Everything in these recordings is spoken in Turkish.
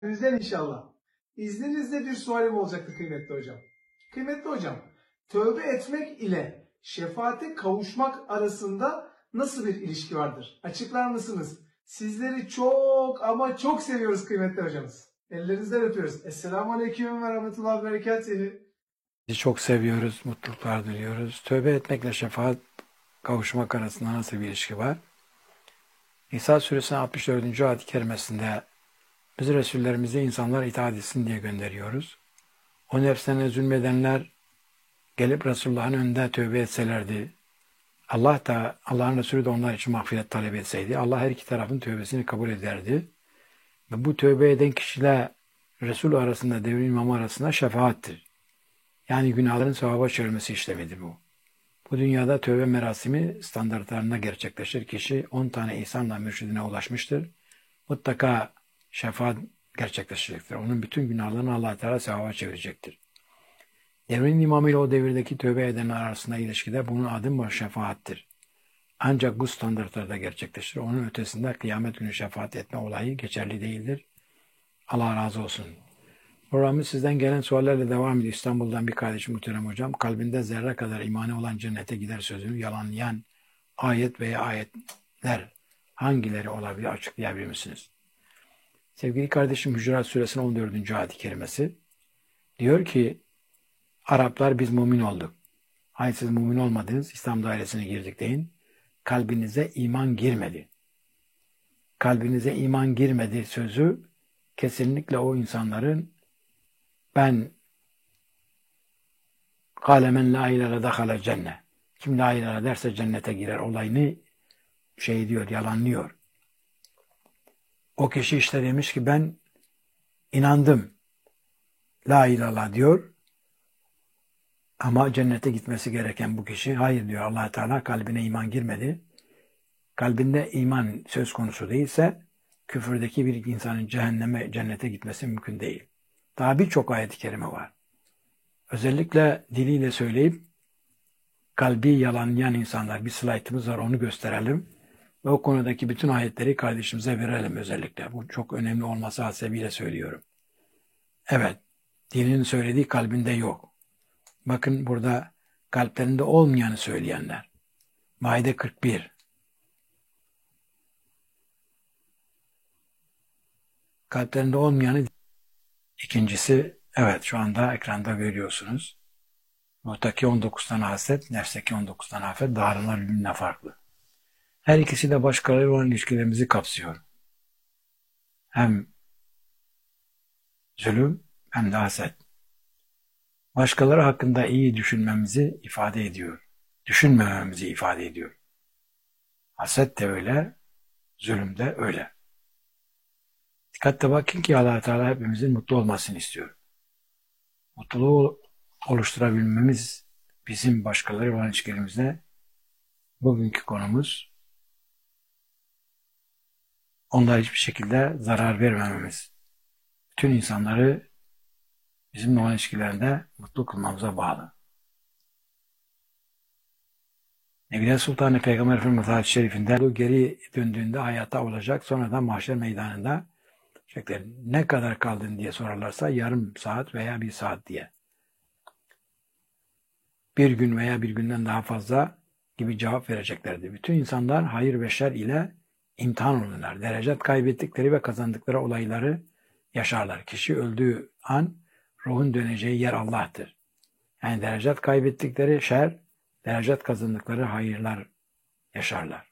Bizden inşallah. İzninizle bir sualim olacaktı kıymetli hocam. Kıymetli hocam, tövbe etmek ile şefaate kavuşmak arasında nasıl bir ilişki vardır? Açıklar mısınız? Sizleri çok ama çok seviyoruz kıymetli hocamız. Ellerinizden öpüyoruz. Esselamu Aleyküm ve Rahmetullahi ve Berekatuhu. Sizi çok seviyoruz, mutluluklar diliyoruz. Tövbe etmekle şefaat kavuşmak arasında nasıl bir ilişki var? İsa suresinin 64. ayet-i kerimesinde biz Resullerimizi insanlar itaat etsin diye gönderiyoruz. O nefslerine zulmedenler gelip Resulullah'ın önünde tövbe etselerdi, Allah'ın Resulü de onlar için mağfiret talep etseydi, Allah her iki tarafın tövbesini kabul ederdi. Ve bu tövbe eden kişiyle Resul arasında, devrin imamı arasında şefaattir. Yani günahların sevaba çevrilmesi işlemidir bu. Bu dünyada tövbe merasimi standartlarında gerçekleşir. Kişi 10 tane ihsanla mürşidine ulaşmıştır. Mutlaka şefaat gerçekleşecektir. Onun bütün günahlarını Allah Teala sevaba çevirecektir. Devrin imamı ile o devirdeki tövbe edenler arasında ilişkide bunun adı şefaattir. Ancak bu standartlarda gerçekleşir. Onun ötesinde kıyamet günü şefaat etme olayı geçerli değildir. Allah razı olsun. Programı sizden gelen suallerle devam ediyor. İstanbul'dan bir kardeşim muhterem hocam. Kalbinde zerre kadar imanı olan cennete gider sözünü yalanlayan ayet veya ayetler hangileri olabilir açıklayabilir misiniz? Sevgili kardeşim Hucurat Suresinin 14. ayet-i kerimesi diyor ki Araplar biz mümin olduk. Hayır siz mümin olmadınız. İslam dairesine girdik deyin. Kalbinize iman girmedi. Kalbinize iman girmedi sözü kesinlikle o insanların ben قَالَ مَنْ لَا اِلَى دَخَلَ cennet. Kim la ilahe derse cennete girer olayını diyor, yalanlıyor. O kişi işte demiş ki ben inandım. La ilahe diyor. Ama cennete gitmesi gereken bu kişi hayır diyor. Allah Teala kalbine iman girmedi. Kalbinde iman söz konusu değilse küfürdeki bir insanın cennete gitmesi mümkün değil. Daha birçok ayet-i kerime var. Özellikle diliyle söyleyip kalbi yalanlayan insanlar bir slaytımız var onu gösterelim. Ve o konudaki bütün ayetleri kardeşimize verelim özellikle. Bu çok önemli olması hasebiyle söylüyorum. Evet, dilinin söylediği kalbinde yok. Bakın burada kalplerinde olmayanı söyleyenler. Maide 41. Kalplerinde olmayanı ikincisi, evet şu anda ekranda görüyorsunuz. Ruhtaki 19 tane haset, nefsteki 19 tane afet, dağrılar birbirine farklı. Her ikisi de başkalarıyla olan ilişkilerimizi kapsıyor. Hem zulüm hem de haset. Başkaları hakkında iyi düşünmemizi ifade ediyor. Düşünmememizi ifade ediyor. Haset de öyle, zulüm de öyle. Dikkatle bakın ki Allah Teala hepimizin mutlu olmasını istiyor. Mutluluğu oluşturabilmemiz bizim başkaları olan ilişkilerimizde bugünkü konumuz. Onlara hiçbir şekilde zarar vermememiz. Bütün insanları bizimle olan ilişkilerinde mutlu kılmamıza bağlı. Evliya Sultan Peygamber Efendimiz Hadis-i Şerif'inde o geri döndüğünde hayata olacak. Sonra da mahşer meydanında ne kadar kaldın diye sorarlarsa yarım saat veya bir saat diye. Bir gün veya bir günden daha fazla gibi cevap vereceklerdi. Bütün insanlar hayır ve şer ile imtihan olurlar. Derecet kaybettikleri ve kazandıkları olayları yaşarlar. Kişi öldüğü an ruhun döneceği yer Allah'tır. Yani derecet kaybettikleri şer, derecet kazandıkları hayırlar yaşarlar.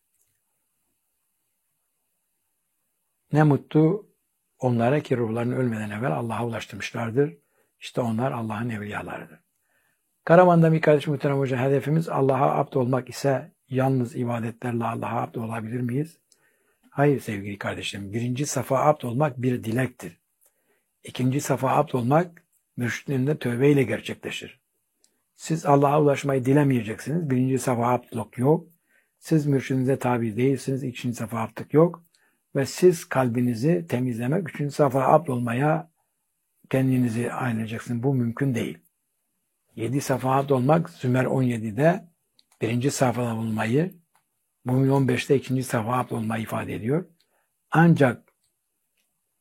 Ne mutlu onlara ki ruhlarını ölmeden evvel Allah'a ulaştırmışlardır. İşte onlar Allah'ın evliyalarıdır. Karaman'da bir kardeşim muhterem hoca hedefimiz Allah'a abd olmak ise yalnız ibadetlerle Allah'a abd olabilir miyiz? Hayır sevgili kardeşlerim. Birinci safa abd olmak bir dilektir. İkinci safa abd olmak mürşidinde tövbeyle gerçekleşir. Siz Allah'a ulaşmayı dilemeyeceksiniz. Birinci safa abdlık yok. Siz mürşidinize tabi değilsiniz. İkinci safa abdlık yok. Ve siz kalbinizi temizlemek, üçüncü safa abd olmaya kendinizi ayıracaksınız. Bu mümkün değil. 7 safa abd olmak Zümer 17'de birinci safhada bulunmayı, Mümin 15'te ikinci safa abd olmayı ifade ediyor. Ancak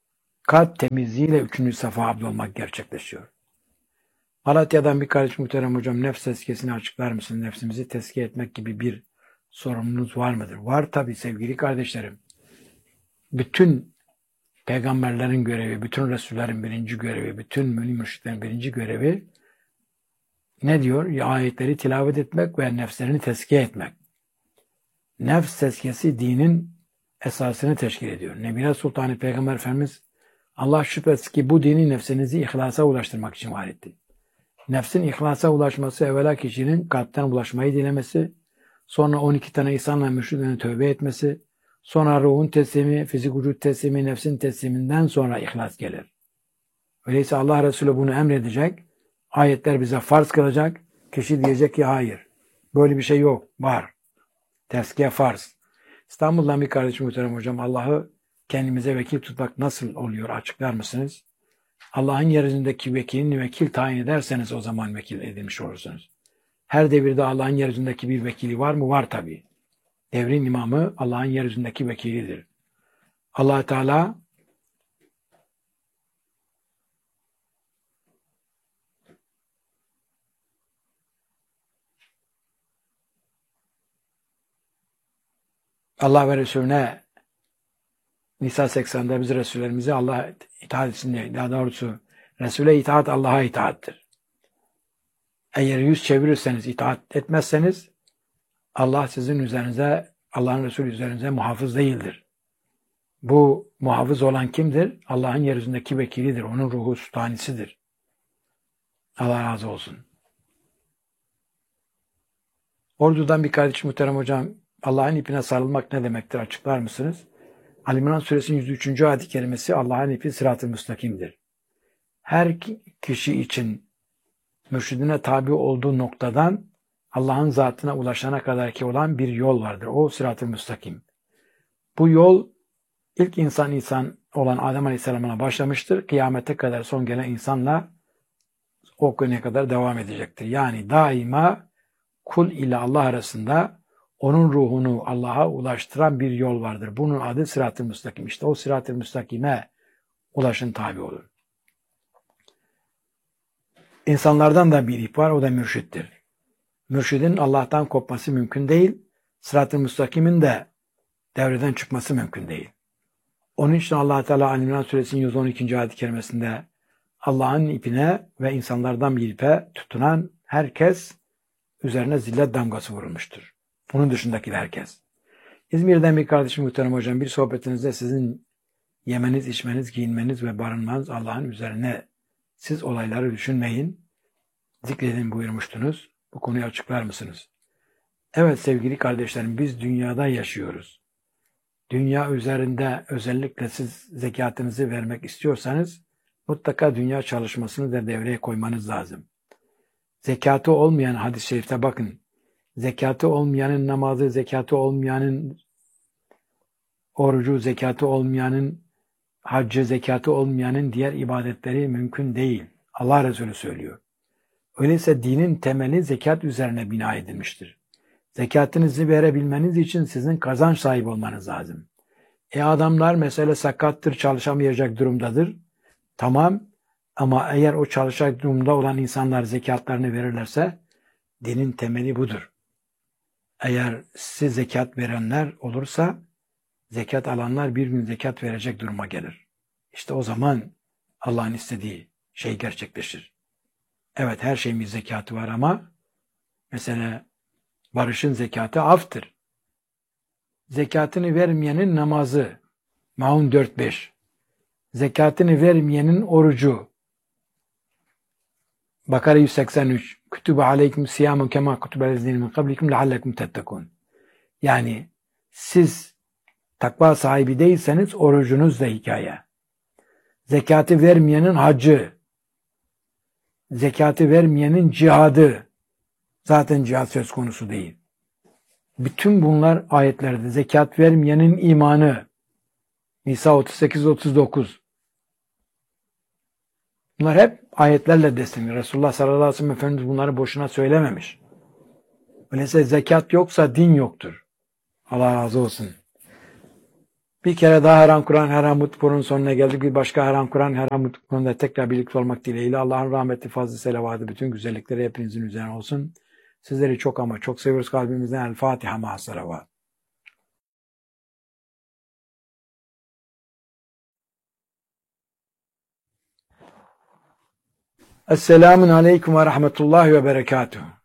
kalp temizliğiyle 3. safa abdolmak gerçekleşiyor. Malatya'dan bir kardeş muhterem hocam, nefs tezkiyesini açıklar mısın? Nefsimizi tezkiye etmek gibi bir sorumluluğunuz var mıdır? Var tabii sevgili kardeşlerim. Bütün peygamberlerin görevi, bütün Resullerin birinci görevi, bütün mümin mürşitlerin birinci görevi ne diyor? Ayetleri tilavet etmek ve nefslerini tezkiye etmek. Nefs tezkiyesi dinin esasını teşkil ediyor. Nebine Sultanı Peygamber Efendimiz, Allah şüphesiz ki bu dini nefsinizi ihlasa ulaştırmak için var etti. Nefsin ihlasa ulaşması evvela kişinin kalpten ulaşmayı dilemesi, sonra 12 tane insanla mürşidine tövbe etmesi, sonra ruhun teslimi, fizik vücut teslimi, nefsin tesliminden sonra ihlas gelir. Öyleyse Allah Resulü bunu emredecek, ayetler bize farz kılacak, kişi diyecek ki hayır, böyle bir şey yok, var. Tezkiye farz. İstanbul'dan bir kardeşim muhterem hocam, Allah'ı kendimize vekil tutmak nasıl oluyor, açıklar mısınız? Allah'ın yeryüzündeki vekilini vekil tayin ederseniz o zaman vekil edilmiş olursunuz. Her devirde Allah'ın yeryüzündeki bir vekili var mı? Var tabii. Devrin imamı Allah'ın yeryüzündeki vekilidir. Allah Teala Allah ve Resulüne Nisa 80'de biz Resullerimize Allah'a itaat etsin diye. Daha doğrusu Resul'e itaat Allah'a itaattir. Eğer yüz çevirirseniz, itaat etmezseniz Allah sizin üzerinize, Allah'ın Resulü üzerinize muhafız değildir. Bu muhafız olan kimdir? Allah'ın yeryüzündeki vekilidir. Onun ruhu sultanisidir. Allah razı olsun. Ordu'dan bir kardeş muhterem hocam, Allah'ın ipine sarılmak ne demektir? Açıklar mısınız? Ali İmran Suresinin 103. ayet-i kerimesi Allah'ın ipi sırat-ı müstakimdir. Her kişi için mürşidine tabi olduğu noktadan Allah'ın zatına ulaşana kadar ki olan bir yol vardır. O sırat-ı müstakim. Bu yol ilk insan olan Adem Aleyhisselam'a başlamıştır. Kıyamete kadar son gelen insanla o güne kadar devam edecektir. Yani daima kul ile Allah arasında onun ruhunu Allah'a ulaştıran bir yol vardır. Bunun adı sırat-ı müstakim. İşte o sırat-ı müstakime ulaşın tabi olur. İnsanlardan da bir ip var, o da mürşittir. Mürşidin Allah'tan kopması mümkün değil, sırat-ı müstakimin de devreden çıkması mümkün değil. Onun için Allah Teala Ali İmran Suresinin 112. ayet-i kerimesinde Allah'ın ipine ve insanlardan bir ipe tutunan herkes üzerine zillet damgası vurulmuştur. Bunun dışındaki herkes. İzmir'den bir kardeşim muhterem hocam, bir sohbetinizde sizin yemeniz, içmeniz, giyinmeniz ve barınmanız Allah'ın üzerine, siz olayları düşünmeyin, zikredin buyurmuştunuz. Bu konuyu açıklar mısınız? Evet sevgili kardeşlerim, biz dünyada yaşıyoruz. Dünya üzerinde özellikle siz zekatınızı vermek istiyorsanız mutlaka dünya çalışmasını da devreye koymanız lazım. Zekatı olmayan hadis-i şerifte bakın. Zekatı olmayanın namazı, zekatı olmayanın orucu, zekatı olmayanın haccı, zekatı olmayanın diğer ibadetleri mümkün değil. Allah Resulü söylüyor. Öyleyse dinin temeli zekat üzerine bina edilmiştir. Zekatınızı verebilmeniz için sizin kazanç sahibi olmanız lazım. Adamlar mesela sakattır, çalışamayacak durumdadır. Tamam, ama eğer o çalışacak durumda olan insanlar zekatlarını verirlerse dinin temeli budur. Eğer size zekat verenler olursa zekat alanlar bir gün zekat verecek duruma gelir. İşte o zaman Allah'ın istediği şey gerçekleşir. Evet, her şeyin bir zekatı var ama mesela barışın zekatı aftır. Zekatını vermeyenin namazı Maun 4-5. Zekatını vermeyenin orucu Bakara 183. Kütübe aleyküm siyamu kema kütübelezine min kablikum leallekum tettekun. Yani siz takva sahibi değilseniz orucunuz da hikaye. Zekatı vermeyenin haccı, zekatı vermeyenin cihadı, zaten cihad söz konusu değil. Bütün bunlar ayetlerde. Zekat vermeyenin imanı, Nisa 38-39. Bunlar hep ayetlerle desteklenir. Resulullah sallallahu aleyhi ve sellem Efendimiz bunları boşuna söylememiş. Öyleyse zekat yoksa din yoktur. Allah razı olsun. Bir kere daha Her An Kur'an, Her An Mutlu'nun sonuna geldik. Bir başka Her An Kur'an, Her An Mutlu'nda tekrar birlikte olmak dileğiyle. Allah'ın rahmeti, fazlı selavatı, bütün güzellikleri hepinizin üzerine olsun. Sizleri çok ama çok seviyoruz kalbimizden. El Fatiha ma'a salavat. Esselamun Aleyküm ve Rahmetullahi ve Berekatuhu.